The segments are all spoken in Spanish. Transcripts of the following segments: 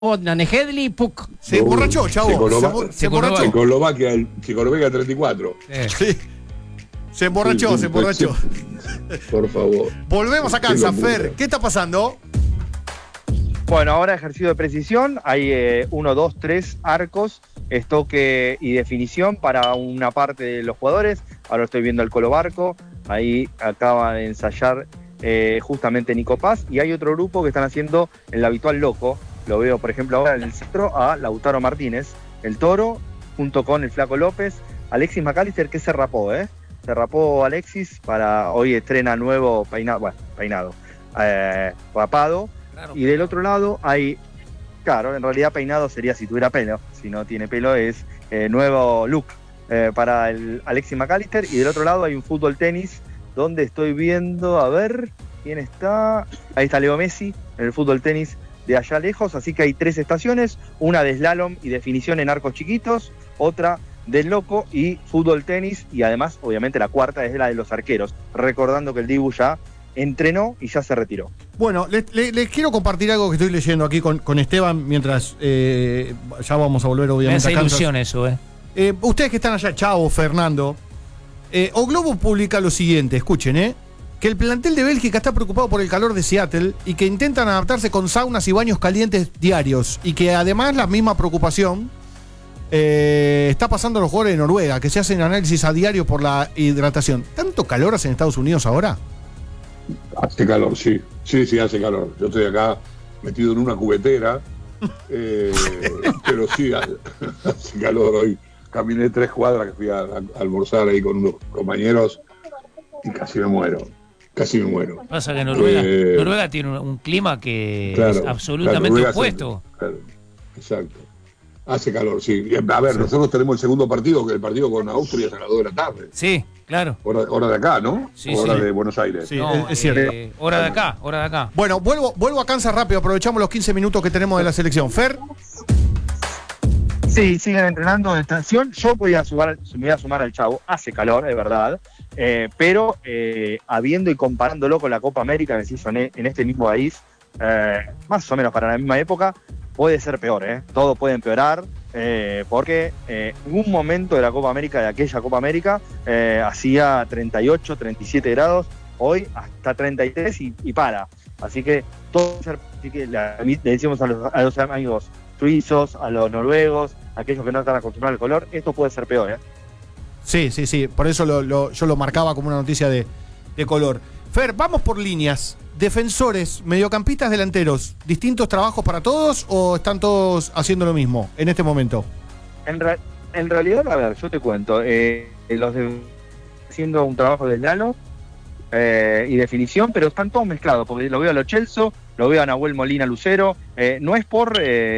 Nanegedli, Puk. Se emborrachó, chavo. Se emborrachó. Checoslovaquia 34. Sí. Se emborrachó, se emborrachó. Por favor. Volvemos a Kansas, Fer. ¿Qué está pasando? Bueno, ahora ejercicio de precisión. Hay 1, 2, 3 arcos, estoque y definición para una parte de los jugadores. Ahora estoy viendo el Colo Barco. Ahí acaba de ensayar justamente Nico Paz. Y hay otro grupo que están haciendo el habitual loco. Lo veo, por ejemplo, ahora en el centro a Lautaro Martínez, el Toro, junto con el Flaco López, Alexis McAllister, que se rapó, Se rapó Alexis para hoy estrena nuevo peinado, rapado. Claro. Y del otro lado hay, claro, en realidad peinado sería si tuviera pelo, si no tiene pelo es nuevo look para el Alexis McAllister. Y del otro lado hay un fútbol tenis donde estoy viendo, a ver, ¿quién está? Ahí está Leo Messi en el fútbol tenis de allá lejos, así que hay 3 estaciones, una de slalom y definición en arcos chiquitos, otra del loco y fútbol tenis, y además, obviamente, la cuarta es la de los arqueros, recordando que el Dibu ya entrenó y ya se retiró. Bueno, les quiero compartir algo que estoy leyendo aquí con Esteban, mientras ya vamos a volver, obviamente, me hace ilusión eso, ustedes que están allá, Chavo, Fernando, O Globo publica lo siguiente, escuchen, que el plantel de Bélgica está preocupado por el calor de Seattle y que intentan adaptarse con saunas y baños calientes diarios, y que además la misma preocupación está pasando a los jugadores de Noruega, que se hacen análisis a diario por la hidratación. ¿Tanto calor hace en Estados Unidos ahora? Hace calor, sí. Sí, hace calor. Yo estoy acá metido en una cubetera, pero sí, hace calor hoy. Caminé 3 cuadras, que fui a almorzar ahí con unos compañeros y casi me muero. Pasa que Noruega tiene un clima que es absolutamente opuesto. Claro, exacto. Hace calor, sí. A ver, nosotros tenemos el segundo partido, que el partido con Austria es a las 2 de la tarde. Sí, claro. Hora de acá, ¿no? Sí, hora de Buenos Aires. Sí, no, es cierto. Hora de acá. Bueno, vuelvo a Kansas rápido, aprovechamos los 15 minutos que tenemos de la selección. Fer. Sí, siguen entrenando en estación. Yo me voy a sumar al Chavo. Hace calor, es verdad. Pero habiendo y comparándolo con la Copa América que se hizo en este mismo país, más o menos para la misma época, puede ser peor, todo puede empeorar, porque en un momento de la Copa América, de aquella Copa América, hacía 38, 37 grados, hoy hasta 33 y para. Así que todo puede ser, así que le decimos a los amigos suizos, a los noruegos, a aquellos que no están acostumbrados al color, esto puede ser peor, Sí, por eso yo lo marcaba como una noticia de color. Fer, vamos por líneas. Defensores, mediocampistas, delanteros, ¿distintos trabajos para todos o están todos haciendo lo mismo en este momento? En realidad, a ver, yo te cuento, haciendo un trabajo de Lalo y definición, pero están todos mezclados, porque lo veo a Lo Celso, lo veo a Nahuel Molina Lucero, no es por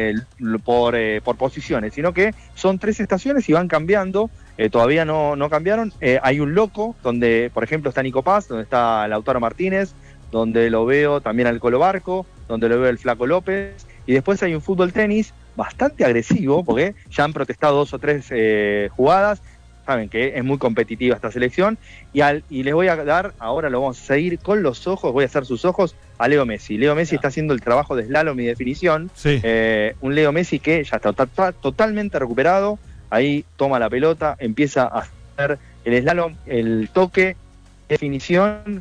posiciones, sino que son 3 estaciones y van cambiando. Todavía no cambiaron. Hay un loco donde, por ejemplo, está Nico Paz, donde está Lautaro Martínez, donde lo veo también al Colo Barco, donde lo veo el Flaco López, y después hay un fútbol tenis bastante agresivo, porque ya han protestado 2 o 3 jugadas, saben que es muy competitiva esta selección, y les voy a dar, ahora lo vamos a seguir con los ojos, voy a hacer sus ojos a Leo Messi. Leo Messi está haciendo el trabajo de slalom y definición, un Leo Messi que ya está totalmente recuperado. Ahí toma la pelota, empieza a hacer el slalom, el toque, definición,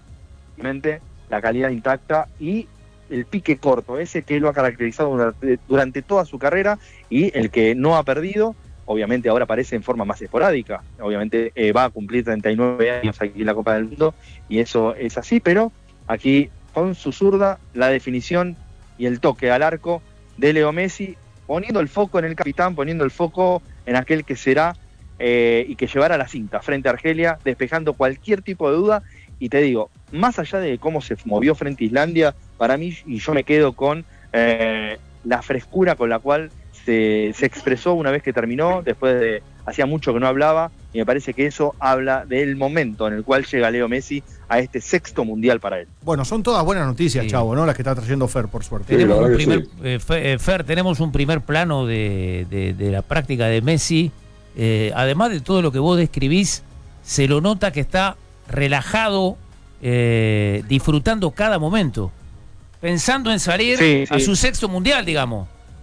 la calidad intacta y el pique corto, ese que lo ha caracterizado durante toda su carrera y el que no ha perdido. Obviamente ahora aparece en forma más esporádica, obviamente va a cumplir 39 años aquí en la Copa del Mundo y eso es así, pero aquí con su zurda, la definición y el toque al arco de Leo Messi, poniendo el foco en el capitán, poniendo el foco en aquel que será y que llevará la cinta frente a Argelia, despejando cualquier tipo de duda. Y te digo, más allá de cómo se movió frente a Islandia, para mí, y yo me quedo con la frescura con la cual se expresó una vez que terminó, después de hacía mucho que no hablaba, y me parece que eso habla del momento en el cual llega Leo Messi a este 6º mundial para él. Bueno, son todas buenas noticias, Chavo, ¿no? Las que está trayendo Fer, por suerte. Tenemos Fer, tenemos un primer plano de la práctica de Messi. Además de todo lo que vos describís, se lo nota que está relajado, disfrutando cada momento, pensando en salir a su 6º mundial, digamos.